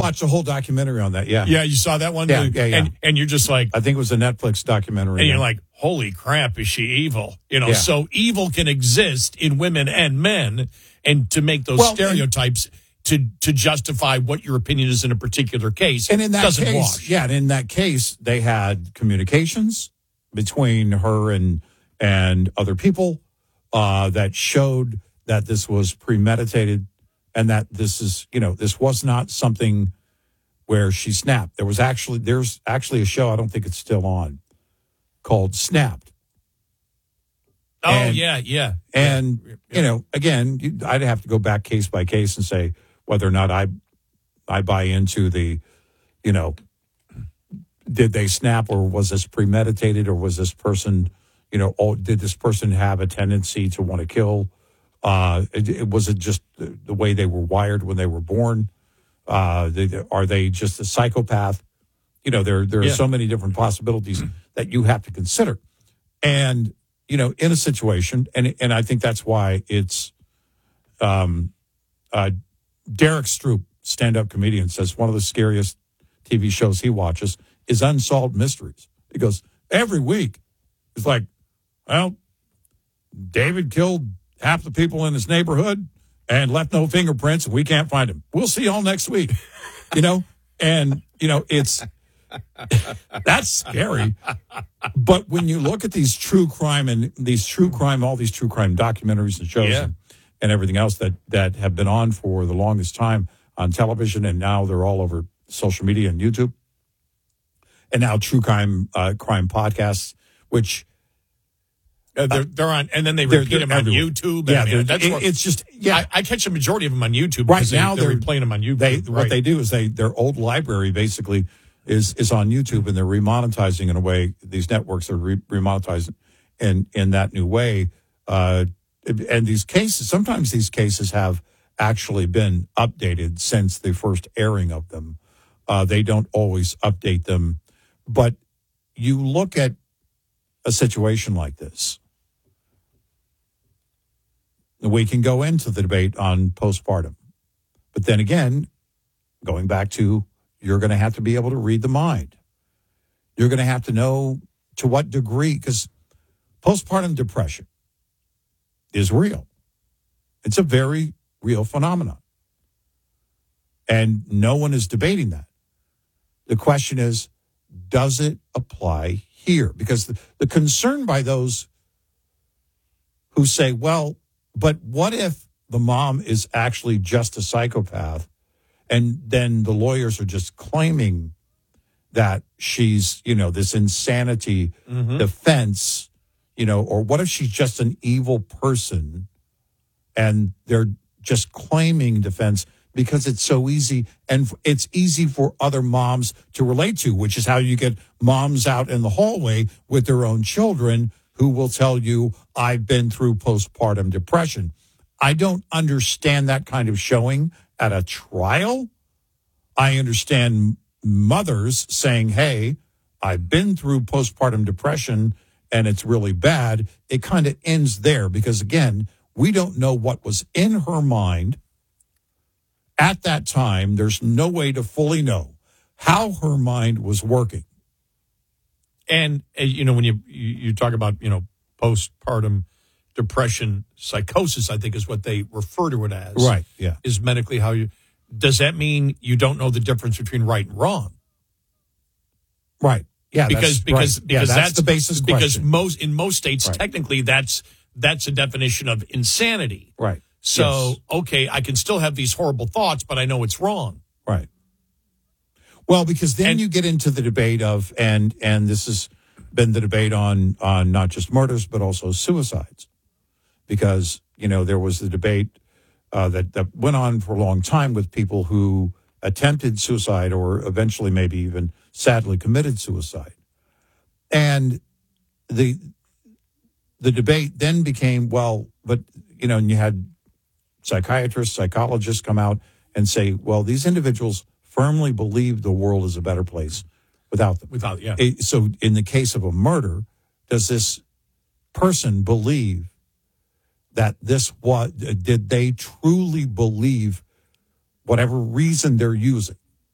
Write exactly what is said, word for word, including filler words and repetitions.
watched a whole documentary on that. Yeah, yeah, you saw that one. Yeah, yeah, yeah. And, and you're just like, I think it was a Netflix documentary. and you're like, holy crap, is she evil? You know, Yeah. so evil can exist in women and men, and to make those Well, stereotypes to to justify what your opinion is in a particular case, and in that doesn't case, wash. yeah, and in that case, they had communications between her and and other people uh, that showed that this was premeditated, and that this is, you know, this was not something where she snapped. There was actually there's actually a show, I don't think it's still on, called Snapped. Oh, And- yeah, yeah. And, Yeah. you know, again, you- I'd have to go back case by case and say whether or not I I buy into the, you know, did they snap, or was this premeditated, or was this person, you know, oh, did this person have a tendency to want to kill? Uh, it, it, was it just the, the way they were wired when they were born? Uh, they, are they just a psychopath? You know, there there are Yeah. so many different possibilities that you have to consider. And, you know, in a situation, and and I think that's why it's, um, uh, Derek Stroop, stand-up comedian, says one of the scariest T V shows he watches is Unsolved Mysteries. He goes, every week, it's like, well, David killed half the people in his neighborhood and left no fingerprints, and we can't find him. We'll see y'all next week, you know? And, you know, it's, that's scary. But when you look at these true crime and these true crime, all these true crime documentaries and shows Yeah. and, and everything else that, that have been on for the longest time on television, and now they're all over social media and YouTube, and now true crime uh, crime podcasts, which Uh, they're, they're on, and then they they're- repeat they're them on everywhere. YouTube. yeah, and, they're- that's it- what, it's just yeah. I, I catch a majority of them on YouTube Right because they, now, they're, they're- replaying them on YouTube. They right. what they do is they their old library basically is is on YouTube, and they're remonetizing in a way. These networks are re- remonetizing in in that new way. Uh, and these cases, sometimes these cases have actually been updated since the first airing of them. Uh, they don't always update them, but you look at a situation like this. We can go into the debate on postpartum. But then again, going back to, you're going to have to be able to read the mind. You're going to have to know to what degree, because postpartum depression is real. It's a very real phenomenon. And no one is debating that. The question is, does it apply here? Because the, the concern by those who say, well, but what if the mom is actually just a psychopath, and then the lawyers are just claiming that she's, you know, this insanity Mhm. defense, you know, or what if she's just an evil person and they're just claiming defense because it's so easy, and it's easy for other moms to relate to, which is how you get moms out in the hallway with their own children who will tell you, I've been through postpartum depression. I don't understand that kind of showing at a trial. I understand mothers saying, hey, I've been through postpartum depression and it's really bad. It kind of ends there because, again, we don't know what was in her mind at that time. There's no way to fully know how her mind was working. And, uh, you know, when you, you you talk about, you know, postpartum depression psychosis, I think is what they refer to it as. Right, yeah. Is medically how you, does that mean you don't know the difference between right and wrong? Right. Yeah. Because, that's because, right. because yeah, that's, that's the basis because question. most, in most states, Right. technically that's, that's a definition of insanity. Right. So, Yes. okay, I can still have these horrible thoughts, but I know it's wrong. Right. Well, because then And- you get into the debate of, and and this has been the debate on on not just murders but also suicides, because you know there was the debate uh, that that went on for a long time with people who attempted suicide or eventually maybe even sadly committed suicide, and the the debate then became, well, but you know, and you had psychiatrists, psychologists come out and say, well, these individuals firmly believe the world is a better place without them. Without, yeah. Eh, So in the case of a murder, does this person believe that this was, did they truly believe whatever reason they're using?